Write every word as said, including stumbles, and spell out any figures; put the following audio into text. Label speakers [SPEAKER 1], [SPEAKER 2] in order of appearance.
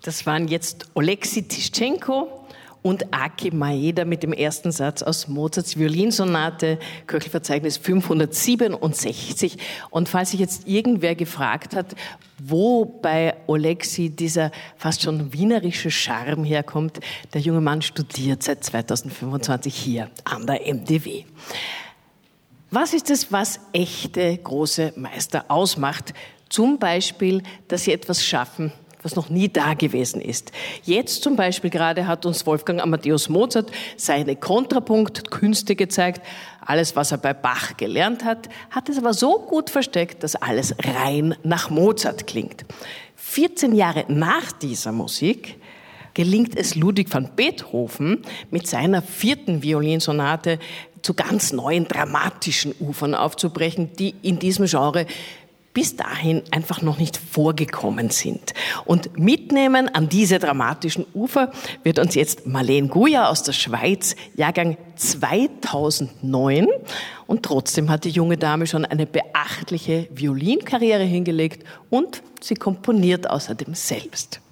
[SPEAKER 1] Das waren jetzt Oleksiy Tischenko und Aki Maeda mit dem ersten Satz aus Mozarts Violinsonate, Köchelverzeichnis fünfhundertsiebenundsechzig. Und falls sich jetzt irgendwer gefragt hat, wo bei Oleksiy dieser fast schon wienerische Charme herkommt, der junge Mann studiert seit zweitausendfünfundzwanzig hier an der M D W. Was ist es, was echte große Meister ausmacht? Zum Beispiel, dass sie etwas schaffen, was noch nie da gewesen ist. Jetzt zum Beispiel gerade hat uns Wolfgang Amadeus Mozart seine Kontrapunktkünste gezeigt. Alles, was er bei Bach gelernt hat, hat es aber so gut versteckt, dass alles rein nach Mozart klingt. vierzehn Jahre nach dieser Musik gelingt es Ludwig van Beethoven mit seiner vierten Violinsonate zu ganz neuen dramatischen Ufern aufzubrechen, die in diesem Genre bis dahin einfach noch nicht vorgekommen sind. Und mitnehmen an diese dramatischen Ufer wird uns jetzt Marlene Guja aus der Schweiz, Jahrgang zweitausendneun. Und trotzdem hat die junge Dame schon eine beachtliche Violinkarriere hingelegt und sie komponiert außerdem selbst.